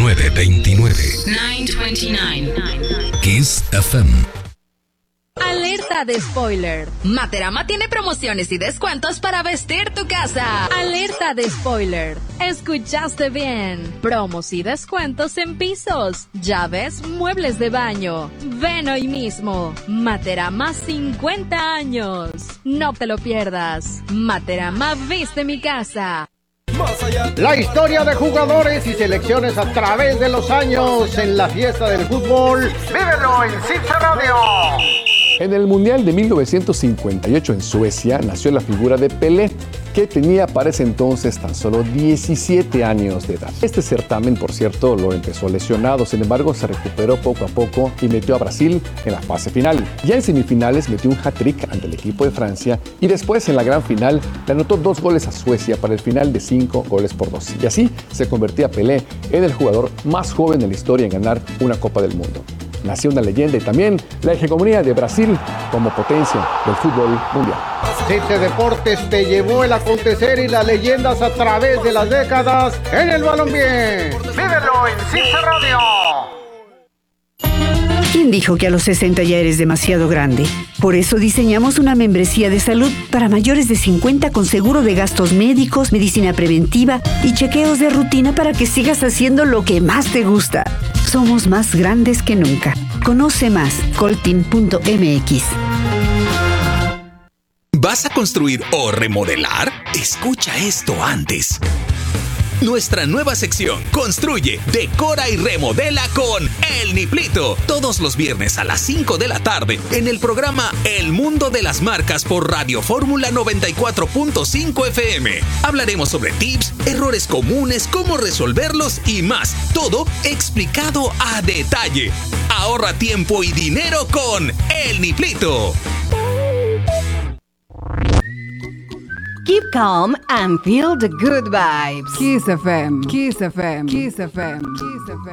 929. 929. Kiss FM. Alerta de spoiler. Materama tiene promociones y descuentos para vestir tu casa. Alerta de spoiler. Escuchaste bien. Promos y descuentos en pisos, llaves, muebles de baño. Ven hoy mismo. Materama 50 años. No te lo pierdas. Materama viste mi casa. La historia de jugadores y selecciones a través de los años en la fiesta del fútbol. Vívelo en Cinza Radio. En el Mundial de 1958 en Suecia nació la figura de Pelé, que tenía para ese entonces tan solo 17 años de edad. Este certamen, por cierto, lo empezó lesionado, sin embargo se recuperó poco a poco y metió a Brasil en la fase final. Ya en semifinales metió un hat-trick ante el equipo de Francia y después en la gran final le anotó 2 goles a Suecia para el final de 5-2. Y así se convertía Pelé en el jugador más joven en la historia en ganar una Copa del Mundo. Nació una leyenda y también la hegemonía de Brasil como potencia del fútbol mundial. Cite Deportes te llevó el acontecer y las leyendas a través de las décadas en el balompié. Vívelo en Cinza Radio. ¿Quién dijo que a los 60 ya eres demasiado grande? Por eso diseñamos una membresía de salud para mayores de 50 con seguro de gastos médicos, medicina preventiva y chequeos de rutina para que sigas haciendo lo que más te gusta. Somos más grandes que nunca. Conoce más, colteam.mx. ¿Vas a construir o remodelar? Escucha esto antes. Nuestra nueva sección Construye, decora y remodela con El Niplito. Todos los viernes a las 5 de la tarde en el programa El Mundo de las Marcas por Radio Fórmula 94.5 FM. Hablaremos sobre tips, errores comunes, cómo resolverlos y más. Todo explicado a detalle. Ahorra tiempo y dinero con El Niplito. Keep calm and feel the good vibes. Kiss FM, Kiss FM, Kiss FM, Kiss FM.